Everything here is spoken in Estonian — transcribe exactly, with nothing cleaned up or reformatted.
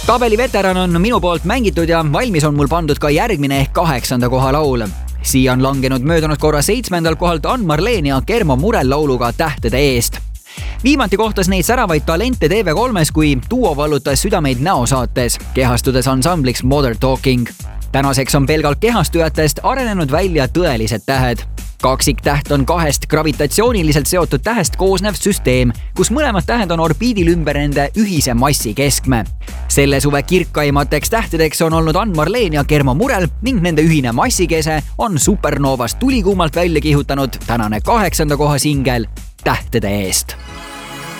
tabeli veteran on minu poolt mängitud ja valmis on mul pandud ka järgmine ehk kaheksanda koha laul. Siia on langenud möödunud korra seitsmendal kohalt Ann-Marleen ja Germo Murel lauluga Tähtede eest. Viimati kohtas neid säravaid talente T V kolmes, kui duo vallutas südameid näosaates, kehastudes ansambliks Modern Talking. Tänaseks on pelgalt kehastujatest arenenud välja tõelised tähed. Kaksiktäht on kahest gravitatsiooniliselt seotud tähest koosnev süsteem, kus mõlemad tähed on orbiidil ümber nende ühise massi keskme. Selle suve kirkaimateks tähtedeks on olnud Ann-Marleen ja Germo Murel ning nende ühine massikese on supernoovast tulikuumalt välja kihutanud tänane kaheksanda koha singel Tähtede eest.